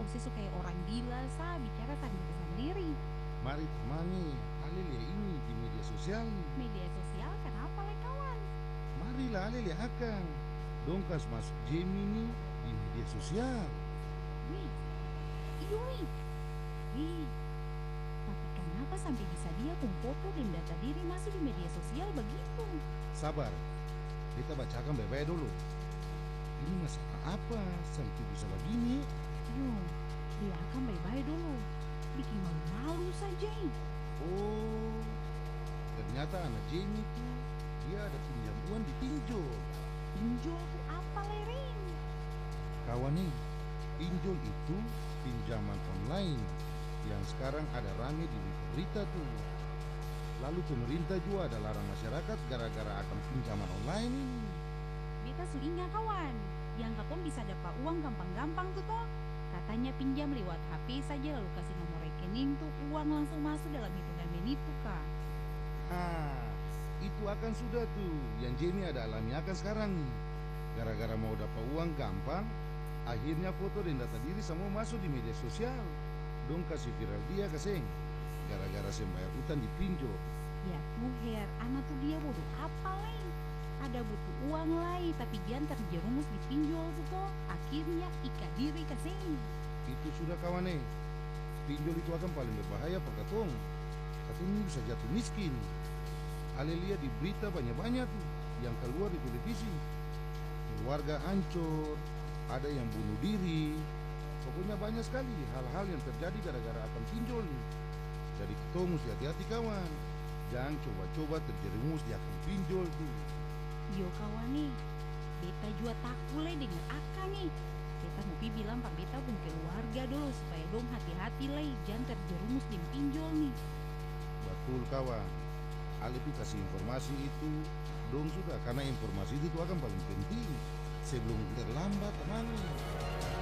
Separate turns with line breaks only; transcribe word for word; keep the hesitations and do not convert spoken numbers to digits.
se suka kayak orang gila sa bicara sendiri-sendiri.
Mari temani Alelia ini di media sosial.
Media sosial kenapa le kawan?
Marilah Alelia akang. Dongkas masuk Gemini di media sosial.
Wih, iyo wih. Wih, tapi kenapa sampai bisa dia pun foto dan data diri masuk di media sosial begitu?
Sabar, kita bacakan baik-baik dulu. Ini masalah apa sampai bisa begini?
Yo, dia akan baik-baik dulu. Bikin malu-malu saja.
Oh, ternyata anak Jenny itu dia ada pinjam uang di pinjol.
Pinjol tuh apa lering?
Kawan nih, pinjol itu pinjaman online yang sekarang ada rame di berita tuh. Lalu pemerintah juga ada larang masyarakat gara-gara akan pinjaman online ini.
Beta su ingat kawan, yang katong bisa dapat uang gampang-gampang tuh toh. Katanya pinjam lewat H P saja lalu kasih nomor rekening tuh uang langsung masuk dalam hitungan menit tuh kak.
Ah, itu akan sudah tuh yang Jenny ada alami akan sekarang nih. Gara-gara mau dapat uang gampang, akhirnya foto dan data diri semua masuk di media sosial. Dong kasih viral dia kaseng. Gara-gara saya bayar utang di pinjol.
Ya tuh her, anak tuh dia bodoh apa lain? Ada butuh uang lain tapi dia terjerumus di pinjol tuh toh. Akhirnya ikat diri kaseng.
Itu sudah kawan eh. Pinjol itu akan paling berbahaya per katong. Katong ini bisa jatuh miskin. Ale lihat di berita banyak-banyak tuh yang keluar di televisi. Keluarga hancur, ada yang bunuh diri. Pokoknya banyak sekali hal-hal yang terjadi gara-gara akan pinjol nih. Jadi kita mesti hati-hati kawan. Jangan coba-coba terjerumus di akan pinjol tuh.
Yo kawan nih, beta juga takut le dengan akang nih. Beta mau pi bilang pak beta pun keluarga dulu supaya dong hati-hati le, jangan terjerumus di pinjol nih.
Betul kawan. Alepi kasih informasi itu dong sudah karena informasi itu akan paling penting sebelum terlambat teman.